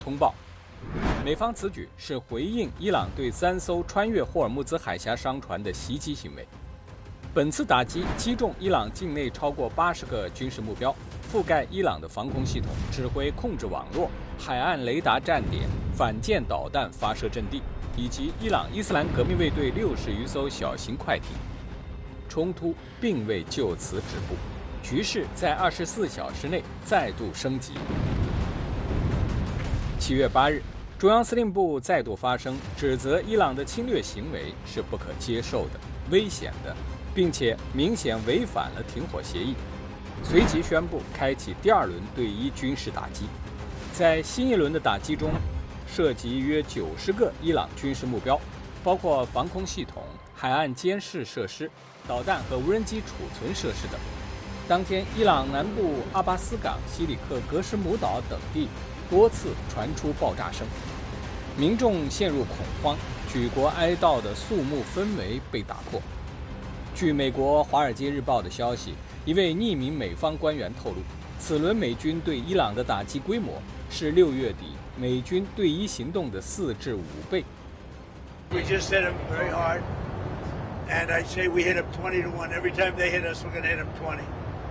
通报。美方此举是回应伊朗对3艘穿越霍尔木兹海峡商船的袭击行为。本次打击击中伊朗境内超过80个军事目标，覆盖伊朗的防空系统、指挥控制网络、海岸雷达站点、反舰导弹发射阵地，以及伊朗伊斯兰革命卫队60余艘小型快艇。冲突并未就此止步，局势在24小时内再度升级。7月8日，中央司令部再度发声，指责伊朗的侵略行为是不可接受的、危险的，并且明显违反了停火协议。随即宣布开启第2轮对伊军事打击。在新一轮的打击中，涉及约90个伊朗军事目标，包括防空系统、海岸监视设施、导弹和无人机储存设施等。当天，伊朗南部阿巴斯港、西里克格什姆岛等地多次传出爆炸声，民众陷入恐慌，举国哀悼的肃穆氛围被打破。据美国《华尔街日报》的消息，一位匿名美方官员透露，此轮美军对伊朗的打击规模是6月底美军对伊行动的4至5倍。 We just hit them very hard, and I say we hit them 20 to 1. Every time they hit us, we're going to hit them 20.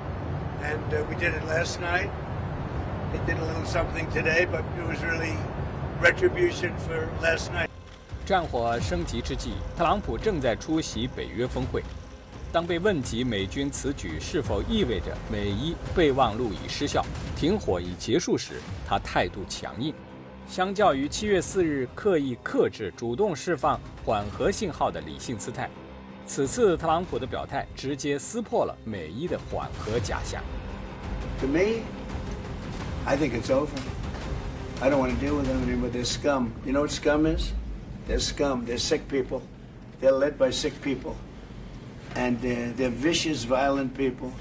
And we did it last night. They did a little something today, but it was really retribution for last night. 战火升级之际，特朗普正在出席北约峰会。当被问及美军此举是否意味着美伊备忘录已失效、停火已结束时，他态度强硬。相较于7月4日刻意克制、主动释放缓和信号的理性姿态，此次特朗普的表态直接撕破了美伊的缓和假象。 To me, I think it's over. I don't want to deal with them anymore. They're scum. You know what scum is? They're scum. They're sick people. They're led by sick people. And they're vicious, violent people.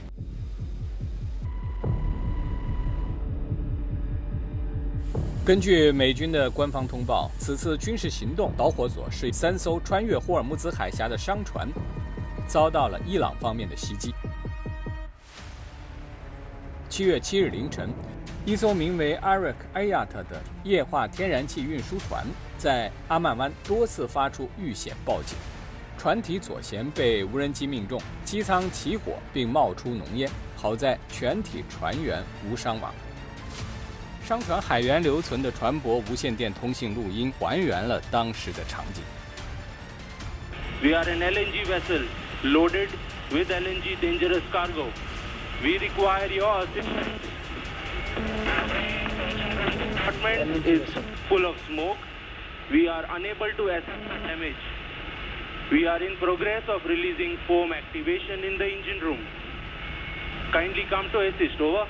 根据美军的官方通报，此次军事行动导火索是3艘穿越霍尔木兹海峡的商船遭到了伊朗方面的袭击。7月7日凌晨，一艘名为 Arik Ayat 的液化天然气运输船在阿曼湾多次发出遇险报警，船体左舷被无人机命中，机舱起火并冒出浓烟，好在全体船员无伤亡。商船海员留存的船舶无线电通信录音还原了当时的场景。 We are an LNG vessel loaded with LNG dangerous cargo. We require your assistance. The compartment is full of smoke. We are unable to assess damage. We are in progress of releasing foam activation in the engine room. Kindly come to assist. Over.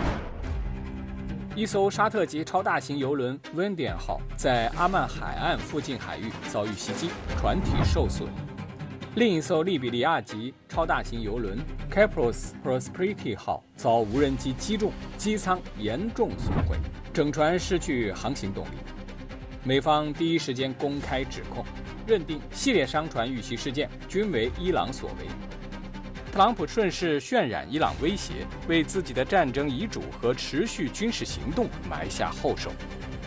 一艘沙特级超大型邮轮温点号在阿曼海岸附近海域遭遇袭击，船体受损。另一艘利比里亚级超大型邮轮 Cyprus Prosperity 号遭无人机击中，机舱严重损毁，整船失去航行动力。美方第一时间公开指控，认定系列商船遇袭事件均为伊朗所为。特朗普顺势渲染伊朗威胁，为自己的战争遗嘱和持续军事行动埋下后手。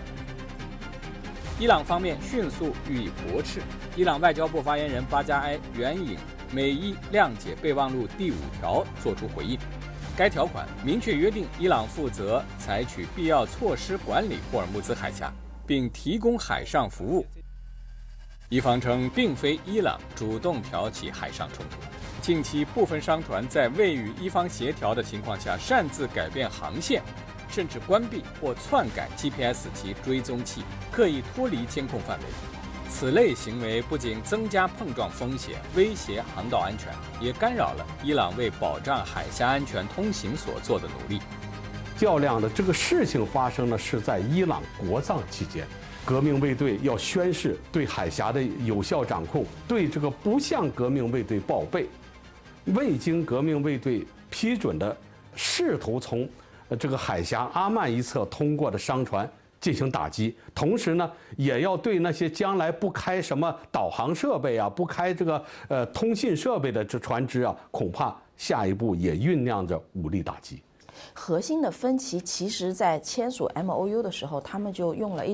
伊朗方面迅速予以驳斥。伊朗外交部发言人巴加埃援引美伊谅解备忘录第5条作出回应，该条款明确约定伊朗负责采取必要措施管理霍尔木兹海峡，并提供海上服务。伊方称，并非伊朗主动挑起海上冲突。近期部分商船在未与伊方协调的情况下擅自改变航线，甚至关闭或篡改 GPS 及追踪器，刻意脱离监控范围。此类行为不仅增加碰撞风险，威胁航道安全，也干扰了伊朗为保障海峡安全通行所做的努力。 较量的这个事情发生呢，是在伊朗国葬期间。革命卫队要宣誓对海峡的有效掌控，对这个不向革命卫队报备，未经革命卫队批准的试图从这个海峡阿曼一侧通过的商船进行打击，同时呢，也要对那些将来不开什么导航设备啊、不开这个通信设备的这船只啊，恐怕下一步也酝酿着武力打击。 核心的分歧其实在签署 MOU 的时候，他们就用了一